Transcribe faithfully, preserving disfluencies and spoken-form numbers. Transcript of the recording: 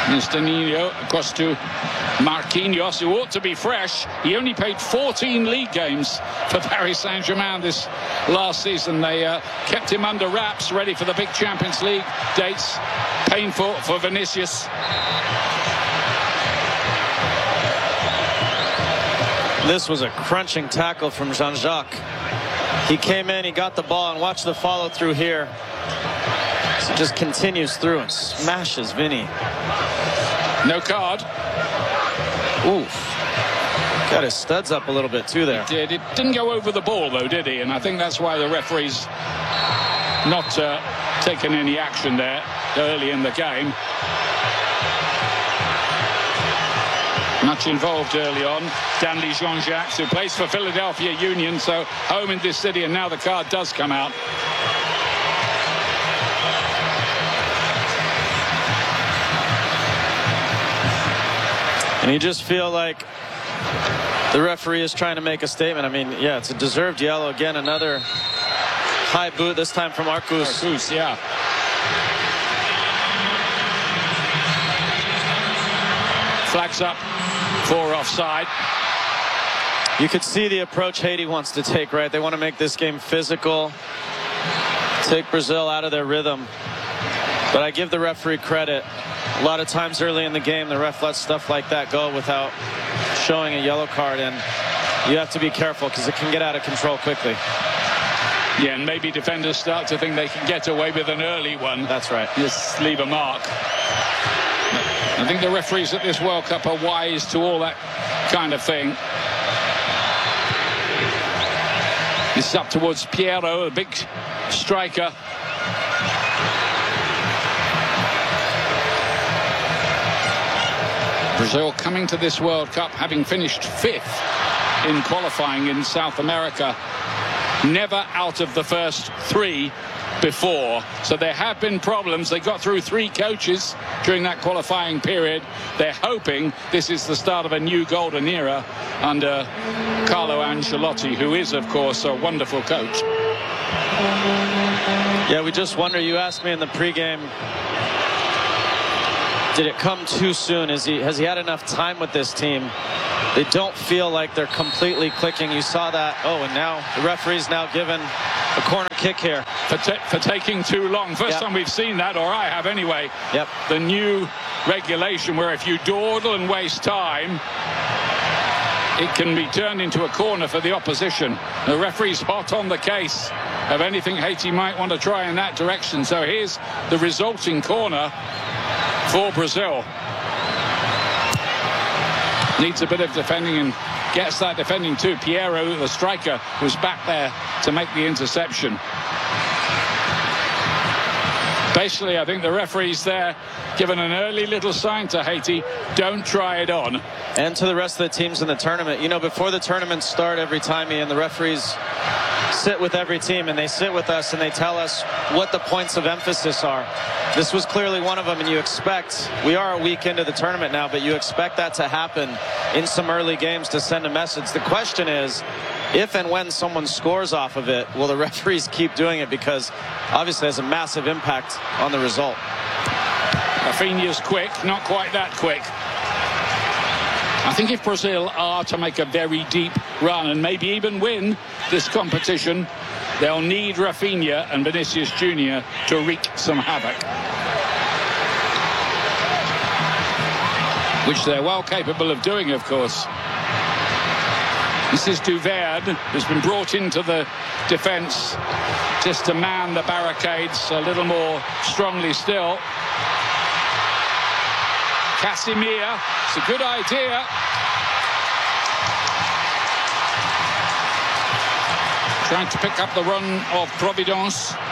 Mister Nino across to Marquinhos, who ought to be fresh. He only played fourteen league games for Paris Saint-Germain this last season. They uh, kept him under wraps, ready for the big Champions League dates. Painful for Vinicius. This was a crunching tackle from Jean-Jacques. He came in, he got the ball, and watch the follow through here. So just continues through and smashes Vinny. No card. Ooh. Got his studs up a little bit too there. He did. It didn't go over the ball though, did he? And I think that's why the referee's not uh, taking any action there early in the game. Much involved early on. Danley Jean-Jacques, who plays for Philadelphia Union, so home in this city, and now the card does come out. And you just feel like the referee is trying to make a statement. I mean, yeah, it's a deserved yellow. Again, another high boot, this time from Arcus. Arcus, yeah. Flags up for offside. You could see the approach Haiti wants to take, right? They want to make this game physical, take Brazil out of their rhythm. But I give the referee credit. A lot of times early in the game, the ref lets stuff like that go without showing a yellow card, and you have to be careful because it can get out of control quickly. Yeah, and maybe defenders start to think they can get away with an early one. That's right. Just leave a mark. I think the referees at this World Cup are wise to all that kind of thing. This is up towards Piero, a big striker. Brazil coming to this World Cup having finished fifth in qualifying in South America. Never out of the first three before. So there have been problems. They got through three coaches during that qualifying period. They're hoping this is the start of a new golden era under Carlo Ancelotti, who is, of course, a wonderful coach. Yeah, we just wonder, you asked me in the pregame, did it come too soon? Is he, has he had enough time with this team? They don't feel like they're completely clicking. You saw that. Oh, and now the referee's now given a corner kick here. For, for taking too long. First yep. time we've seen that, or I have anyway. Yep. The new regulation where if you dawdle and waste time, it can be turned into a corner for the opposition. The referee's hot on the case of anything Haiti might want to try in that direction. So here's the resulting corner for Brazil. Needs a bit of defending and gets that defending too. Piero, the striker, was back there to make the interception. Basically, I think the referee's there given an early little sign to Haiti, don't try it on. And to the rest of the teams in the tournament. You know, before the tournaments start every time, Ian, the referees sit with every team, and they sit with us and they tell us what the points of emphasis are. This was clearly one of them, and you expect, we are a week into the tournament now, but you expect that to happen in some early games to send a message. The question is, if and when someone scores off of it, will the referees keep doing it? Because obviously it has a massive impact on the result. Rafinha's quick, not quite that quick. I think if Brazil are to make a very deep run and maybe even win this competition, they'll need Rafinha and Vinicius Junior to wreak some havoc, which they're well capable of doing, of course. This is Duverne, who's been brought into the defence just to man the barricades a little more strongly still. Casemiro, it's a good idea. Trying to pick up the run of Providence.